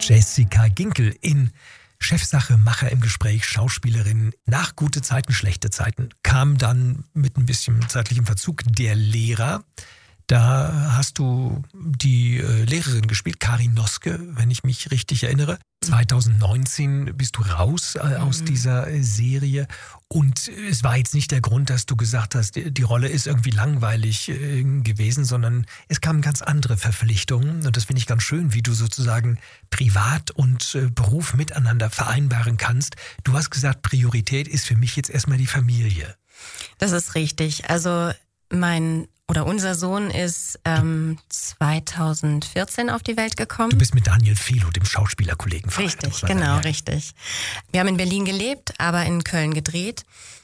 Jessica Ginkel in Chefsache, Macher im Gespräch, Schauspielerin. Nach gute Zeiten, schlechte Zeiten kam dann mit ein bisschen zeitlichem Verzug der Lehrer. Da hast du die Lehrerin gespielt, Karin Noske, wenn ich mich richtig erinnere. 2019 bist du raus aus dieser Serie. Und es war jetzt nicht der Grund, dass du gesagt hast, die Rolle ist irgendwie langweilig gewesen, sondern es kamen ganz andere Verpflichtungen. Und das finde ich ganz schön, wie du sozusagen Privat und Beruf miteinander vereinbaren kannst. Du hast gesagt, Priorität ist für mich jetzt erstmal die Familie. Das ist richtig. Also unser Sohn ist 2014 auf die Welt gekommen. Du bist mit Daniel Felo, dem Schauspielerkollegen, verheiratet. Richtig, genau, richtig. Wir haben in Berlin gelebt, aber in Köln gedreht.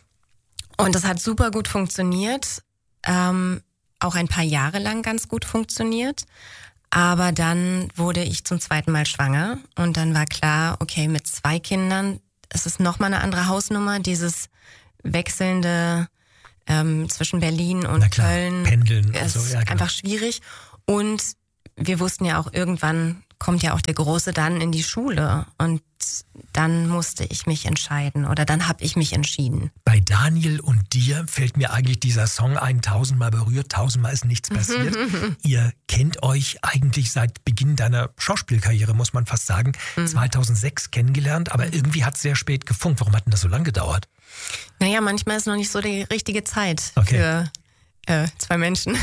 Und das hat super gut funktioniert. Auch ein paar Jahre lang ganz gut funktioniert. Aber dann wurde ich zum zweiten Mal schwanger. Und dann war klar, okay, mit 2 Kindern, es ist nochmal eine andere Hausnummer, dieses wechselnde zwischen Berlin und Köln. Pendeln. Ist einfach schwierig. Und wir wussten ja auch, irgendwann kommt ja auch der Große dann in die Schule. Und dann musste ich mich entscheiden oder dann habe ich mich entschieden. Bei Daniel und dir fällt mir eigentlich dieser Song ein, 1000-mal berührt, 1000-mal ist nichts passiert. Ihr kennt euch eigentlich seit Beginn deiner Schauspielkarriere, muss man fast sagen, 2006 kennengelernt, aber irgendwie hat es sehr spät gefunkt. Warum hat denn das so lange gedauert? Naja, manchmal ist noch nicht so die richtige Zeit für 2 Menschen.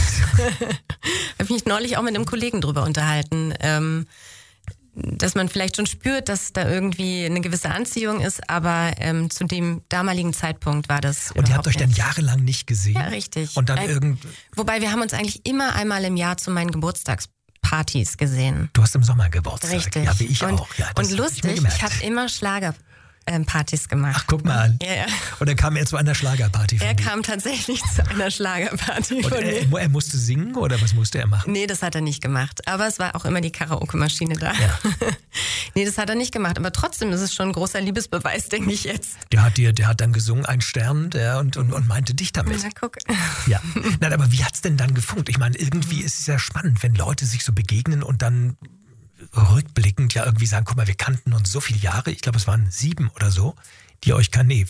Habe mich neulich auch mit einem Kollegen drüber unterhalten, dass man vielleicht schon spürt, dass da irgendwie eine gewisse Anziehung ist, aber zu dem damaligen Zeitpunkt war das Und ihr habt euch dann jahrelang nicht gesehen? Ja, richtig. Und dann wobei wir haben uns eigentlich immer einmal im Jahr zu meinen Geburtstagspartys gesehen. Du hast im Sommer Geburtstag. Richtig. Ja, wie ich auch. Ja, und lustig, ich habe immer Schlagerpartys gemacht. Ach, guck mal an. Ja. Und dann kam er zu einer Schlagerparty von Er dir. kam tatsächlich zu einer Schlagerparty Und von mir. er musste singen oder was musste er machen? Nee, das hat er nicht gemacht. Aber es war auch immer die Karaoke-Maschine da. Ja. Nee, das hat er nicht gemacht. Aber trotzdem ist es schon ein großer Liebesbeweis, denke ich jetzt. Der hat dann gesungen, ein Stern, und meinte dich damit. Na, guck. Ja. Nein, aber wie hat's denn dann gefunkt? Ich meine, irgendwie ist es ja spannend, wenn Leute sich so begegnen und dann rückblickend ja irgendwie sagen, guck mal, wir kannten uns so viele Jahre, ich glaube es waren 7 oder so, die euch kannten,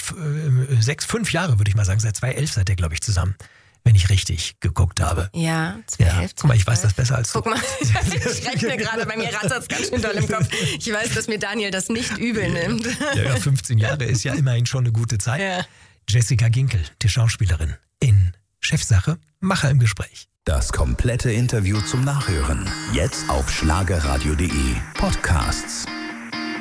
5 Jahre würde ich mal sagen, seit 2011 seid ihr, glaube ich, zusammen, wenn ich richtig geguckt habe. Ja, 2011. Guck mal, ich weiß das besser als du. Guck mal, ich rechne gerade, bei mir rattert's ganz schön doll im Kopf. Ich weiß, dass mir Daniel das nicht übel nimmt. Ja, 15 Jahre ist ja immerhin schon eine gute Zeit. Ja. Jessica Ginkel, die Schauspielerin, in Chefsache, Macher im Gespräch. Das komplette Interview zum Nachhören. Jetzt auf schlagerradio.de Podcasts.